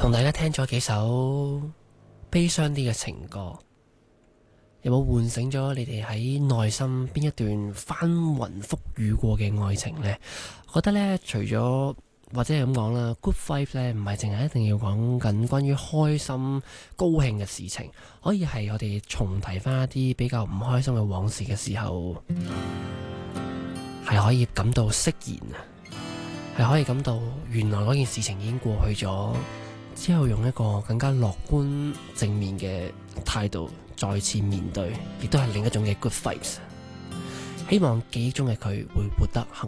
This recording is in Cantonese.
同大家聽咗幾首悲傷啲嘅情歌，有冇喚醒咗你哋喺內心邊一段翻雲覆雨過嘅愛情呢？覺得呢，除咗或者係咁講啦，good vibe 呢唔係淨係一定要講緊關於開心高興嘅事情，可以係我哋重提翻一啲比較唔開心嘅往事嘅時候，係可以感到釋然啊，係可以感到原來嗰件事情已經過去咗，之後用一個更加樂觀正面嘅態度再次面對，亦都係另一種嘅 good vibes。希望記憶中嘅佢會活得幸